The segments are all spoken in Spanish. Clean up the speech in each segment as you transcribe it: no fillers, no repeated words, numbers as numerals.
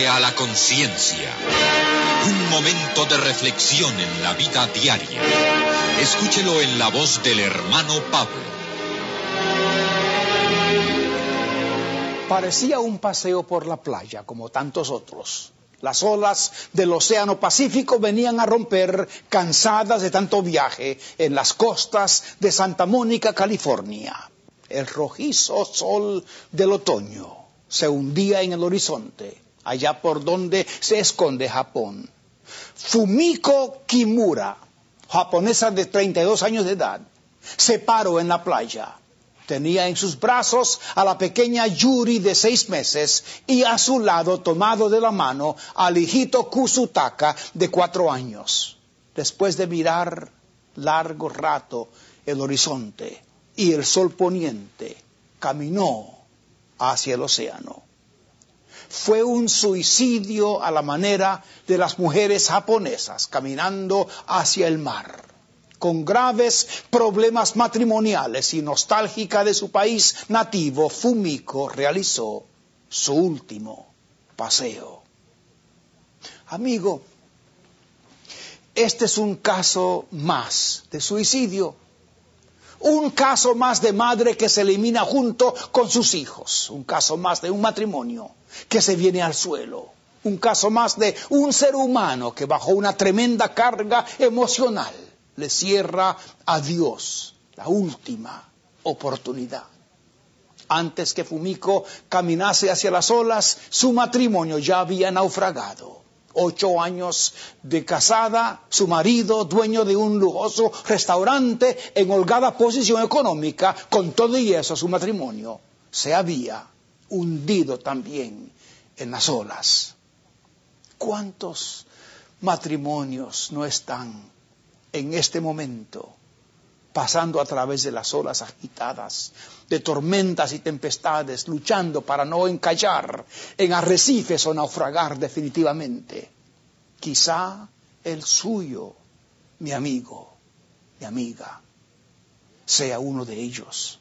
A la conciencia. Un momento de reflexión en la vida diaria. Escúchelo en la voz del hermano Pablo. Parecía un paseo por la playa, como tantos otros. Las olas del Océano Pacífico venían a romper, cansadas de tanto viaje, en las costas de Santa Mónica, California. El rojizo sol del otoño se hundía en el horizonte, allá por donde se esconde Japón. Fumiko Kimura, japonesa de 32 años de edad, se paró en la playa. Tenía en sus brazos a la pequeña Yuri de 6 meses y a su lado, tomado de la mano, al hijito Kusutaka de 4 años. Después de mirar largo rato el horizonte y el sol poniente, caminó hacia el océano. Fue un suicidio a la manera de las mujeres japonesas caminando hacia el mar. Con graves problemas matrimoniales y nostálgica de su país nativo, Fumiko realizó su último paseo. Amigo, este es un caso más de suicidio. Un caso más de madre que se elimina junto con sus hijos. Un caso más de un matrimonio que se viene al suelo. Un caso más de un ser humano que bajo una tremenda carga emocional le cierra a Dios la última oportunidad. Antes que Fumiko caminase hacia las olas, su matrimonio ya había naufragado. 8 años de casada, su marido, dueño de un lujoso restaurante en holgada posición económica, con todo y eso su matrimonio se había hundido también en las olas. ¿Cuántos matrimonios no están en este momento pasando a través de las olas agitadas, de tormentas y tempestades, luchando para no encallar en arrecifes o naufragar definitivamente? Quizá el suyo, mi amigo, mi amiga, sea uno de ellos.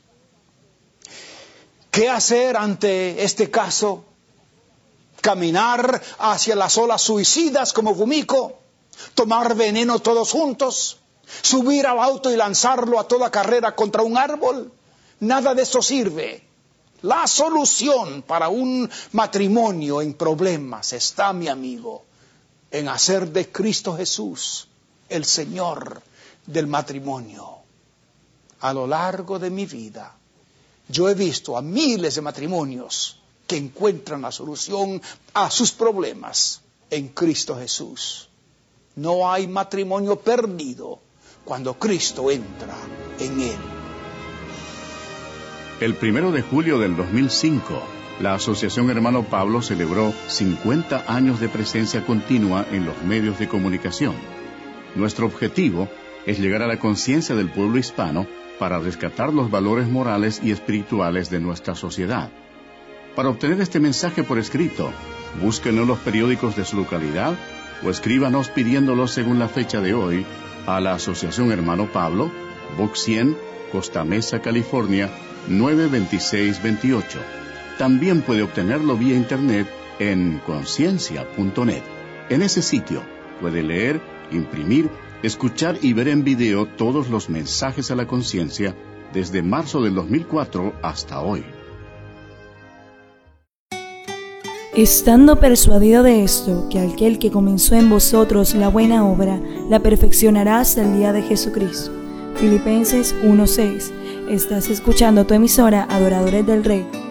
¿Qué hacer ante este caso? ¿Caminar hacia las olas suicidas como Fumiko? ¿Tomar veneno todos juntos? ¿Subir al auto y lanzarlo a toda carrera contra un árbol? Nada de eso sirve. La solución para un matrimonio en problemas está, mi amigo, en hacer de Cristo Jesús el Señor del matrimonio. A lo largo de mi vida, yo he visto a miles de matrimonios que encuentran la solución a sus problemas en Cristo Jesús. No hay matrimonio perdido cuando Cristo entra en él. El 1 de julio del 2005, la Asociación Hermano Pablo celebró 50 años de presencia continua en los medios de comunicación. Nuestro objetivo es llegar a la conciencia del pueblo hispano para rescatar los valores morales y espirituales de nuestra sociedad. Para obtener este mensaje por escrito, búsquenlo en los periódicos de su localidad o escríbanos pidiéndolo según la fecha de hoy a la Asociación Hermano Pablo, Box 100, Costa Mesa, California, 92628. También puede obtenerlo vía internet en conciencia.net. En ese sitio puede leer, imprimir, escuchar y ver en video todos los mensajes a la conciencia desde marzo del 2004 hasta hoy. Estando persuadido de esto, que aquel que comenzó en vosotros la buena obra, la perfeccionará hasta el día de Jesucristo. Filipenses 1:6. Estás escuchando tu emisora Adoradores del Rey.